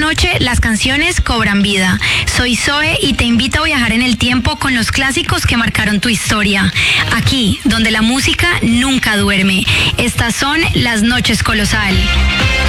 noche las canciones cobran vida. Soy Zoe y te invito a viajar en el tiempo con los clásicos que marcaron tu historia. Aquí, donde la música nunca duerme. Estas son las Noches Colosal.